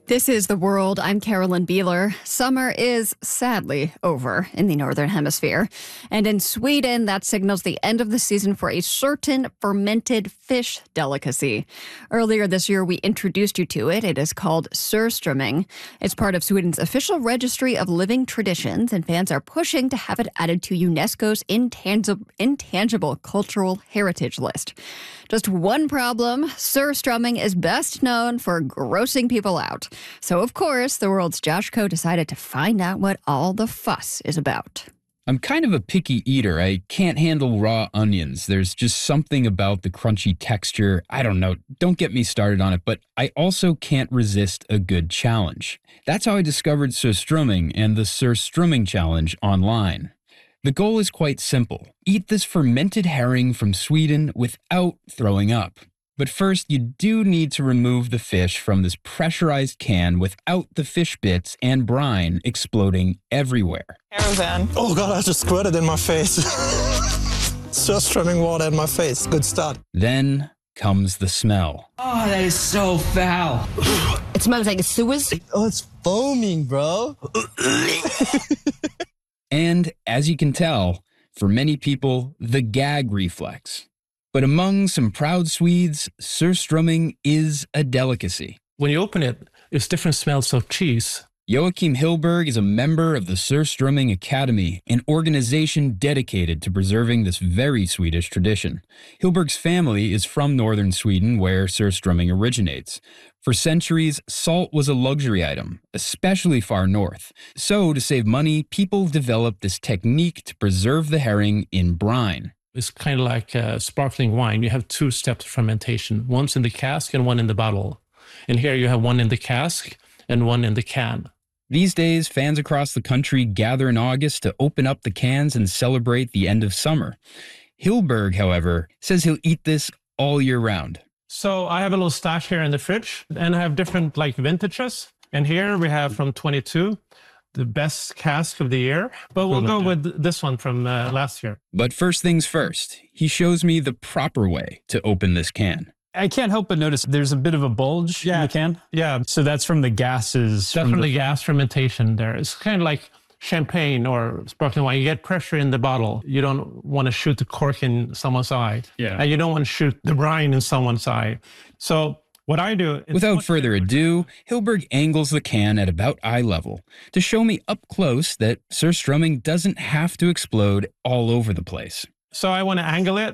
This is The World. I'm Carolyn Beeler. Summer is sadly over in the Northern Hemisphere. And in Sweden, that signals the end of the season for a certain fermented fish delicacy. Earlier this year, we introduced you to it. It is called surströmming. It's part of Sweden's official registry of living traditions, and fans are pushing to have it added to UNESCO's intangible cultural heritage list. Just one problem: surströmming is best known for grossing people out. So, of course, The World's Josh Coe decided to find out what all the fuss is about. I'm kind of a picky eater. I can't handle raw onions. There's just something about the crunchy texture. I don't know. Don't get me started on it, but I also can't resist a good challenge. That's how I discovered surströmming and the Surströmming Challenge online. The goal is quite simple. Eat this fermented herring from Sweden without throwing up. But first, you do need to remove the fish from this pressurized can without the fish bits and brine exploding everywhere. Caravan. Oh God, I just squirted in my face. Surströmming water in my face. Good start. Then comes the smell. Oh, that is so foul. It smells like sewers. Oh, it's foaming, bro. And as you can tell, for many people, the gag reflex. But among some proud Swedes, surströmming is a delicacy. When you open it, it's different smells of cheese. Joachim Hillberg is a member of the Surströmming Academy, an organization dedicated to preserving this very Swedish tradition. Hillberg's family is from northern Sweden, where surströmming originates. For centuries, salt was a luxury item, especially far north. So, to save money, people developed this technique to preserve the herring in brine. It's kind of like sparkling wine. You have two steps of fermentation. One's in the cask and one in the bottle. And here you have one in the cask and one in the can. These days, fans across the country gather in August to open up the cans and celebrate the end of summer. Hillberg, however, says he'll eat this all year round. So I have a little stash here in the fridge, and I have different vintages. And here we have from 22, the best cask of the year. But we'll go with this one from last year. But first things first, he shows me the proper way to open this can. I can't help but notice there's a bit of a bulge in the can. Yeah. So that's from the gases. That's from the gas fermentation there. It's kind of like champagne or sparkling wine. You get pressure in the bottle. You don't want to shoot the cork in someone's eye. Yeah. And you don't want to shoot the brine in someone's eye. So what I do... Without further ado, Hillberg angles the can at about eye level to show me up close that surströmming doesn't have to explode all over the place. So I want to angle it